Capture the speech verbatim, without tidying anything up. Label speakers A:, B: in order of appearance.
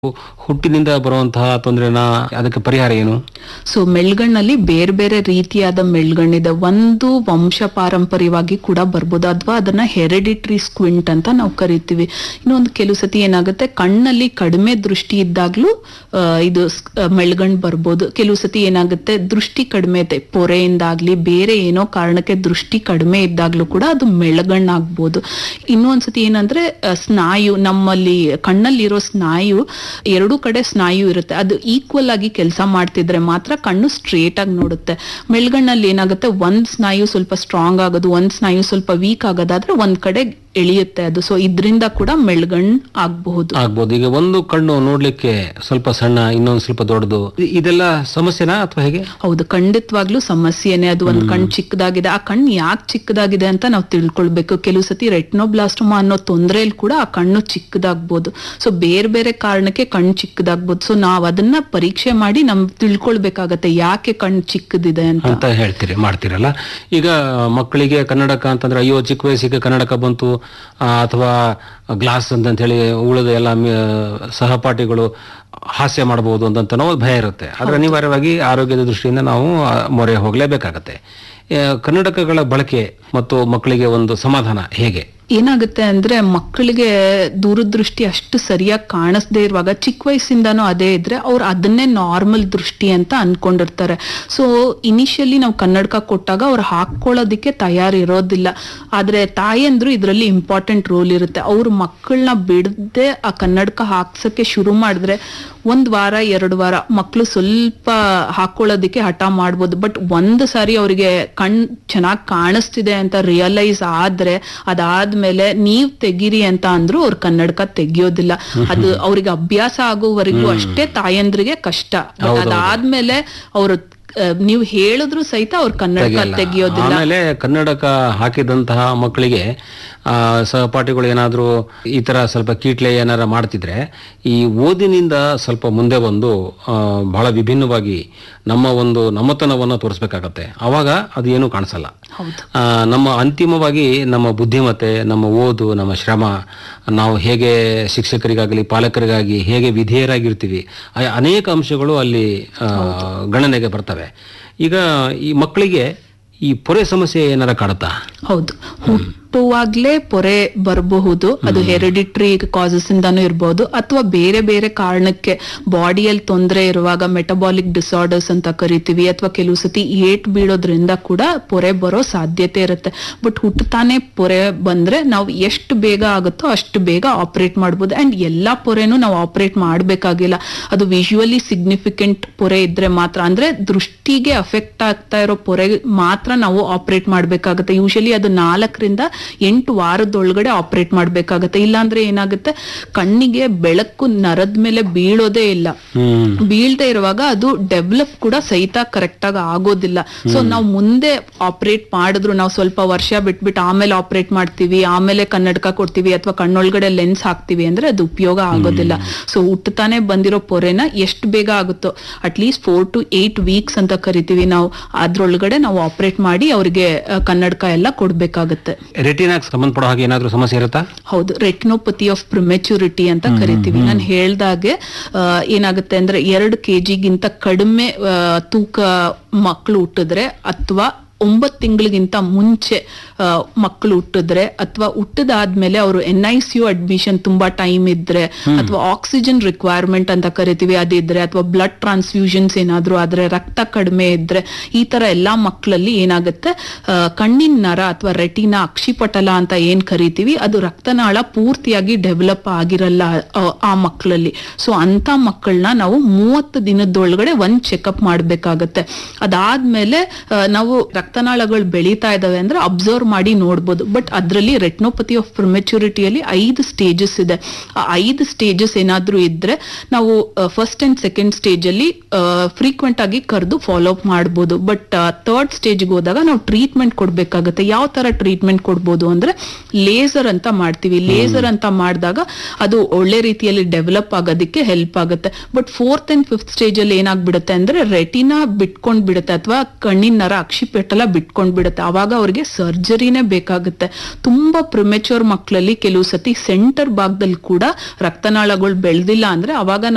A: ಹುಟ್ಟಿನಿಂದ ಬರುವಂತಹ ತೊಂದರೆನ ಅದಕ್ಕೆ ಪರಿಹಾರ ಏನು?
B: ಸೊ ಮೆಲ್ಗಣ್ಣಲ್ಲಿ ಬೇರೆ ಬೇರೆ ರೀತಿಯಾದ ಮೆಲ್ಗಣ್ಣಿದೆ. ಒಂದು ವಂಶ ಪಾರಂಪರ್ಯವಾಗಿ ಕೂಡ ಬರ್ಬೋದು, ಅಥವಾ ಅದನ್ನ ಹೆರಿಡಿಟ್ರಿ ಸ್ಕ್ವಿಂಟ್ ಅಂತ ನಾವು ಕರಿತೀವಿ. ಇನ್ನೊಂದು ಕೆಲವು ಸತಿ ಏನಾಗುತ್ತೆ, ಕಣ್ಣಲ್ಲಿ ಕಡಿಮೆ ದೃಷ್ಟಿ ಇದ್ದಾಗ್ಲೂ ಆ, ಇದು ಮೆಲ್ಗಣ್ ಬರ್ಬೋದು. ಕೆಲವು ಸತಿ ಏನಾಗುತ್ತೆ, ದೃಷ್ಟಿ ಕಡಿಮೆ ಇದೆ, ಪೊರೆಯಿಂದಾಗ್ಲಿ ಬೇರೆ ಏನೋ ಕಾರಣಕ್ಕೆ ದೃಷ್ಟಿ ಕಡಿಮೆ ಇದ್ದಾಗ್ಲೂ ಕೂಡ ಅದು ಮೆಲ್ಗಣ್ಣಾಗ್ಬೋದು. ಇನ್ನೊಂದ್ಸತಿ ಏನಂದ್ರೆ ಆ, ಸ್ನಾಯು ನಮ್ಮಲ್ಲಿ ಕಣ್ಣಲ್ಲಿರೋ ಸ್ನಾಯು ಎರಡು ಕಡೆ ಸ್ನಾಯು ಇರುತ್ತೆ, ಅದು ಈಕ್ವಲ್ ಆಗಿ ಕೆಲಸ ಮಾಡ್ತಿದ್ರೆ ಮಾತ್ರ ಕಣ್ಣು ಸ್ಟ್ರೇಟ್ ಆಗಿ ನೋಡುತ್ತೆ. ಮೆಲ್ಗಣ್ಣಲ್ಲಿ ಏನಾಗುತ್ತೆ, ಒಂದ್ ಸ್ನಾಯು ಸ್ವಲ್ಪ ಸ್ಟ್ರಾಂಗ್ ಆಗೋದು, ಒಂದ್ ಸ್ನಾಯು ಸ್ವಲ್ಪ ವೀಕ್ ಆಗೋದಾದ್ರೆ ಒಂದ್ ಕಡೆ ಎಳೆಯುತ್ತೆ ಅದು. ಸೊ ಇದ್ರಿಂದ ಕೂಡ ಮೆಲ್ಗಣ್ ಆಗ್ಬಹುದು
A: ಆಗ್ಬೋದು. ಈಗ ಒಂದು ಕಣ್ಣು ನೋಡ್ಲಿಕ್ಕೆ ಸ್ವಲ್ಪ ಸಣ್ಣ, ಇನ್ನೊಂದು ಸ್ವಲ್ಪ ದೊಡ್ಡದು, ಇ- ಇದೆಲ್ಲ ಸಮಸ್ಯೆನಾ ಅಥವಾ ಹೇಗೆ?
B: ಹೌದು, ಖಂಡಿತವಾಗ್ಲೂ ಸಮಸ್ಯೆನೆ ಅದು. ಒಂದ್ ಕಣ್ ಚಿಕ್ಕದಾಗಿದೆ, ಆ ಕಣ್ಣು ಯಾಕೆ ಚಿಕ್ಕದಾಗಿದೆ ಅಂತ ನಾವು ತಿಳ್ಕೊಳ್ಬೇಕು. ಕೆಲವು ಸತಿ ರೆಟ್ನೋಬ್ಲಾಸ್ಟೋಮಾ ಅನ್ನೋ ತೊಂದರೆಯಲ್ಲಿ ಕೂಡ ಆ ಕಣ್ಣು ಚಿಕ್ಕದಾಗ್ಬೋದು. ಸೊ ಬೇರೆ ಬೇರೆ ಕಾರಣಕ್ಕೆ ಕಣ್ಣು ಚಿಕ್ಕದಾಗ್ಬೋದು. ಸೊ ನಾವ್ ಅದನ್ನ ಪರೀಕ್ಷೆ ಮಾಡಿ ನಮ್ ತಿಳ್ಕೊಳ್ಬೇಕಾಗತ್ತೆ ಯಾಕೆ ಕಣ್ಣು ಚಿಕ್ಕದಿದೆ ಅಂತ
A: ಅಂತ ಹೇಳ್ತೀರಿ, ಮಾಡ್ತೀರಲ್ಲ. ಈಗ ಮಕ್ಕಳಿಗೆ ಕನ್ನಡಕ ಅಂತಂದ್ರೆ ಅಯ್ಯೋ ಚಿಕ್ಕ ವಯಸ್ಸಿಗೆ ಕನ್ನಡಕ ಬಂತು ಆ, ಅಥವಾ ಗ್ಲಾಸ್ ಅಂತ ಹೇಳಿ ಉಳಿದ ಎಲ್ಲ ಮ- ಸಹಪಾಠಿಗಳು ಹಾಸ್ಯ ಮಾಡಬಹುದು ಅಂತ ನಾವು ಭಯ ಇರುತ್ತೆ. ಆದ್ರೆ ಅನಿವಾರ್ಯವಾಗಿ ಆರೋಗ್ಯದ ದೃಷ್ಟಿಯಿಂದ ನಾವು ಆ, ಮೊರೆ ಹೋಗ್ಲೇಬೇಕಾಗತ್ತೆ. ಆ, ಕನ್ನಡಕಗಳ ಬಳಕೆ ಮತ್ತು ಮಕ್ಕಳಿಗೆ ಒಂದು ಸಮಾಧಾನ ಹೇಗೆ?
B: ಏನಾಗುತ್ತೆ ಅಂದ್ರೆ, ಮಕ್ಕಳಿಗೆ ದೂರದೃಷ್ಟಿ ಅಷ್ಟು ಸರಿಯಾಗಿ ಕಾಣಿಸ್ದೇ ಇರುವಾಗ ಚಿಕ್ಕ ವಯಸ್ಸಿಂದಾನು ಅದೇ ಇದ್ರೆ ಅವ್ರು ಅದನ್ನೇ ನಾರ್ಮಲ್ ದೃಷ್ಟಿ ಅಂತ ಅನ್ಕೊಂಡಿರ್ತಾರೆ. ಸೊ ಇನಿಷಿಯಲಿ ನಾವು ಕನ್ನಡಕ ಕೊಟ್ಟಾಗ ಅವ್ರು ಹಾಕೊಳ್ಳೋದಿಕ್ಕೆ ತಯಾರಿರೋದಿಲ್ಲ. ಆದ್ರೆ ತಾಯಂದ್ರು ಇದರಲ್ಲಿ ಇಂಪಾರ್ಟೆಂಟ್ ರೋಲ್ ಇರುತ್ತೆ. ಅವ್ರ ಮಕ್ಕಳನ್ನ ಬಿಡದೆ ಆ ಕನ್ನಡಕ ಹಾಕ್ಸಕ್ಕೆ ಶುರು ಮಾಡಿದ್ರೆ ಒಂದ್ ವಾರ ಎರಡು ವಾರ ಮಕ್ಕಳು ಸ್ವಲ್ಪ ಹಾಕೊಳ್ಳೋದಿಕ್ಕೆ ಹಠ ಮಾಡ್ಬೋದು. ಬಟ್ ಒಂದು ಸಾರಿ ಅವರಿಗೆ ಕಣ್ ಚೆನ್ನಾಗಿ ಕಾಣಿಸ್ತಿದೆ ಅಂತ ರಿಯಲೈಸ್ ಆದ್ರೆ ಅದಾದ್ಮೇಲೆ ನೀವ್ ತೆಗೀರಿ ಅಂತ ಅಂದ್ರು ಅವ್ರ ಕನ್ನಡಕ ತೆಗಿಯೋದಿಲ್ಲ. ಅದು ಅವ್ರಿಗೆ ಅಭ್ಯಾಸ ಆಗೋವರೆಗೂ ಅಷ್ಟೇ ತಾಯಂದ್ರಿಗೆ ಕಷ್ಟ. But ಅದಾದ್ಮೇಲೆ ಅವರು ನೀವು ಹೇಳಿದ್ರು ಸಹಿತ ಅವ್ರ ಕನ್ನಡಕ ತೆಗಿಯೋದಿಲ್ಲ.
A: ಆಮೇಲೆ ಕನ್ನಡಕ ಹಾಕಿದಂತಹ ಮಕ್ಕಳಿಗೆ ಆ ಸಹಪಾಠಿಗಳು ಏನಾದ್ರು ಈ ತರ ಸ್ವಲ್ಪ ಕೀಟ್ಲೆ ಏನಾರ ಮಾಡ್ತಿದ್ರೆ ಈ ಓದಿನಿಂದ ಸ್ವಲ್ಪ ಮುಂದೆ ಬಂದು ಆ, ಬಹಳ ವಿಭಿನ್ನವಾಗಿ ನಮ್ಮ ಒಂದು ನಮ್ಮತನವನ್ನ ತೋರಿಸ್ಬೇಕಾಗತ್ತೆ. ಅವಾಗ ಅದು ಏನು ಕಾಣಿಸಲ್ಲ.
B: ಹೌದು.
A: ಆ, ನಮ್ಮ ಅಂತಿಮವಾಗಿ ನಮ್ಮ ಬುದ್ಧಿಮತ್ತೆ, ನಮ್ಮ ಓದು, ನಮ್ಮ ಶ್ರಮ, ನಾವು ಹೇಗೆ ಶಿಕ್ಷಕರಿಗಾಗಲಿ ಪಾಲಕರಿಗಾಗಿ ಹೇಗೆ ವಿಧೇಯರಾಗಿರ್ತೀವಿ, ಆ ಅನೇಕ ಅಂಶಗಳು ಅಲ್ಲಿ ಆ, ಗಣನೆಗೆ ಬರ್ತವೆ. ಈಗ ಈ ಮಕ್ಕಳಿಗೆ ಈ ಪೊರೆ ಸಮಸ್ಯೆ ಏನಾರ ಕಾಡುತ್ತಾ?
B: ಹೌದು, ಹುಟ್ಟುವಾಗ್ಲೇ ಪೊರೆ ಬರಬಹುದು. ಅದು ಹೆರಿಡಿಟ್ರಿ ಕಾಸಸ್ ಇಂದಾನು ಇರಬಹುದು, ಅಥವಾ ಬೇರೆ ಬೇರೆ ಕಾರಣಕ್ಕೆ ಬಾಡಿಯಲ್ಲಿ ತೊಂದರೆ ಇರುವಾಗ ಮೆಟಬಾಲಿಕ್ ಡಿಸಾರ್ಡರ್ಸ್ ಅಂತ ಕರಿತೀವಿ, ಅಥವಾ ಕೆಲವು ಸತಿ ಏಟ್ ಬೀಳೋದ್ರಿಂದ ಕೂಡ ಪೊರೆ ಬರೋ ಸಾಧ್ಯತೆ ಇರುತ್ತೆ. ಬಟ್ ಹುಟ್ಟುತ್ತಾನೆ ಪೊರೆ ಬಂದ್ರೆ ನಾವು ಎಷ್ಟು ಬೇಗ ಆಗುತ್ತೋ ಅಷ್ಟು ಬೇಗ ಆಪರೇಟ್ ಮಾಡ್ಬೋದು. ಅಂಡ್ ಎಲ್ಲಾ ಪೊರೆನೂ ನಾವು ಆಪರೇಟ್ ಮಾಡ್ಬೇಕಾಗಿಲ್ಲ. ಅದು ವಿಜುವಲಿ ಸಿಗ್ನಿಫಿಕೆಂಟ್ ಪೊರೆ ಇದ್ರೆ ಮಾತ್ರ, ಅಂದ್ರೆ ದೃಷ್ಟಿಗೆ ಅಫೆಕ್ಟ್ ಆಗ್ತಾ ಇರೋ ಪೊರೆ ಮಾತ್ರ ನಾವು ಆಪರೇಟ್ ಮಾಡ್ಬೇಕಾಗತ್ತೆ. ಯೂಶಲಿ ಅದು ನಾಲ್ಕರಿಂದ ಎಂಟು ವಾರದೊಳಗಡೆ ಆಪರೇಟ್ ಮಾಡ್ಬೇಕಾಗತ್ತೆ. ಇಲ್ಲಾಂದ್ರೆ ಏನಾಗುತ್ತೆ, ಕಣ್ಣಿಗೆ ಬೆಳಕು ನರದ ಮೇಲೆ ಬೀಳೋದೇ ಇಲ್ಲ. ಬೀಳ್ದೆ ಇರುವಾಗ ಅದು ಡೆವಲಪ್ ಕೂಡ ಸಹಿತ ಕರೆಕ್ಟ್ ಆಗಿ ಆಗೋದಿಲ್ಲ. ಸೊ ನಾವು ಮುಂದೆ ಆಪರೇಟ್ ಮಾಡಿದ್ರು, ನಾವು ಸ್ವಲ್ಪ ವರ್ಷ ಬಿಟ್ಬಿಟ್ಟು ಆಮೇಲೆ ಆಪರೇಟ್ ಮಾಡ್ತೀವಿ, ಆಮೇಲೆ ಕನ್ನಡಕ ಕೊಡ್ತೀವಿ ಅಥವಾ ಕಣ್ಣೊಳಗಡೆ ಲೆನ್ಸ್ ಹಾಕ್ತಿವಿ ಅಂದ್ರೆ ಅದು ಉಪಯೋಗ ಆಗೋದಿಲ್ಲ. ಸೊ ಹುಟ್ಟುತ್ತಾನೆ ಬಂದಿರೋ ಪೊರೆನ ಎಷ್ಟು ಬೇಗ ಆಗುತ್ತೋ, at least four to eight weeks ಅಂತ ಕರಿತೀವಿ ನಾವು, ಅದ್ರೊಳಗಡೆ ನಾವು ಆಪರೇಟ್ ಮಾಡಿ ಅವ್ರಿಗೆ ಕನ್ನಡಕ ಎಲ್ಲ ಕೊಡ್ಬೇಕಾಗತ್ತೆ.
A: ರೆಟಿನಾಗ್ ಸಂಬಂಧಪಡೋ ಹಾಗೆ ಏನಾದ್ರೂ ಸಮಸ್ಯೆ ಇರುತ್ತಾ?
B: ಹೌದು, ರೆಟಿನೋಪತಿ ಆಫ್ ಪ್ರಿಮೆಚುರಿಟಿ ಅಂತ ಕರಿತೀವಿ. ನಾನು ಹೇಳ್ದಾಗೆ ಆ, ಏನಾಗುತ್ತೆ ಅಂದ್ರೆ, ಎರಡು ಕೆಜಿಗಿಂತ ಕಡಿಮೆ ಆ, ತೂಕ ಮಕ್ಕಳು ಹುಟ್ಟಿದ್ರೆ, ಅಥವಾ ಒಂಬತ್ತು ತಿಂಗಳಿಗಿಂತ ಮುಂಚೆ ಮಕ್ಕಳು ಹುಟ್ಟಿದ್ರೆ, ಅಥವಾ ಹುಟ್ಟದಾದ್ಮೇಲೆ ಅವರು N I C you admission ತುಂಬಾ ಟೈಮ್ ಇದ್ರೆ, ಅಥವಾ ಆಕ್ಸಿಜನ್ ರಿಕ್ವೈರ್ಮೆಂಟ್ ಅಂತ ಕರಿತೀವಿ ಅದಿದ್ರೆ, ಅಥವಾ ಬ್ಲಡ್ ಟ್ರಾನ್ಸ್ಫ್ಯೂಷನ್ಸ್ ಏನಾದ್ರು ಆದ್ರೆ, ರಕ್ತ ಕಡಿಮೆ ಇದ್ರೆ, ಈ ತರ ಎಲ್ಲಾ ಮಕ್ಕಳಲ್ಲಿ ಏನಾಗುತ್ತೆ, ಆ, ಕಣ್ಣಿನ ನರ ಅಥವಾ ರೆಟಿನಾ ಅಕ್ಷಿಪಟಲ ಅಂತ ಏನ್ ಕರಿತೀವಿ, ಅದು ರಕ್ತನಾಳ ಪೂರ್ತಿಯಾಗಿ ಡೆವಲಪ್ ಆಗಿರಲ್ಲ ಆ, ಆ ಮಕ್ಕಳಲ್ಲಿ. ಸೊ ಅಂತ ಮಕ್ಕಳನ್ನ ನಾವು ಮೂವತ್ತು ದಿನದೊಳಗಡೆ ಒಂದ್ ಚೆಕಪ್ ಮಾಡ್ಬೇಕಾಗತ್ತೆ. ಅದಾದ್ಮೇಲೆ ಆ, ನಾವು ರಕ್ತನಾಳಗಳು ಬೆಳೀತಾ ಇದಾವೆ ಅಂದ್ರೆ ಅಬ್ಸರ್ವ್ ಮಾಡಿ ನೋಡ್ಬೋದು. ಬಟ್ ಅದರಲ್ಲಿ ರೆಟ್ನೋಪತಿ ಆಫ್ ಪ್ರಿಮೆಚುರಿಟಿಯಲ್ಲಿ ಐದು ಸ್ಟೇಜಸ್ ಇದೆ. ಆ ಐದು ಸ್ಟೇಜಸ್ ಏನಾದ್ರೂ ಇದ್ರೆ ನಾವು ಫಸ್ಟ್ ಅಂಡ್ ಸೆಕೆಂಡ್ ಸ್ಟೇಜ್ ಅಲ್ಲಿ ಫ್ರೀಕ್ವೆಂಟ್ ಆಗಿ ಕರೆದು ಫಾಲೋ ಅಪ್ ಮಾಡ್ಬೋದು. ಬಟ್ ಥರ್ಡ್ ಸ್ಟೇಜ್ಗೆ ಹೋದಾಗ ನಾವು ಟ್ರೀಟ್ಮೆಂಟ್ ಕೊಡ್ಬೇಕಾಗತ್ತೆ. ಯಾವ ತರ ಟ್ರೀಟ್ಮೆಂಟ್ ಕೊಡ್ಬೋದು ಅಂದ್ರೆ, ಲೇಸರ್ ಅಂತ ಮಾಡ್ತೀವಿ. ಲೇಸರ್ ಅಂತ ಮಾಡಿದಾಗ ಅದು ಒಳ್ಳೆ ರೀತಿಯಲ್ಲಿ ಡೆವಲಪ್ ಆಗೋದಕ್ಕೆ ಹೆಲ್ಪ್ ಆಗುತ್ತೆ. But fourth and fifth stage ಅಲ್ಲಿ ಏನಾಗ್ಬಿಡುತ್ತೆ ಅಂದ್ರೆ, ರೆಟಿನಾ ಬಿಟ್ಕೊಂಡ್ ಬಿಡುತ್ತೆ, ಅಥವಾ ಕಣ್ಣಿನ ನರ ಅಕ್ಷಿಪಟಲ ಬಿಟ್ಕೊಂಡ್ ಬಿಡುತ್ತೆ. ಅವಾಗ ಅವ್ರಿಗೆ ಸರ್ಜರಿನೇ ಬೇಕಾಗುತ್ತೆ. ತುಂಬಾ ಪ್ರಿಮೆಚೂರ್ ಮಕ್ಕಳಲ್ಲಿ ಕೆಲವು ಸತಿ ಸೆಂಟರ್ ಭಾಗದಲ್ಲಿ ಕೂಡ ರಕ್ತನಾಳಗಳು ಬೆಳೆದಿಲ್ಲ ಅಂದ್ರೆ ಅವಾಗ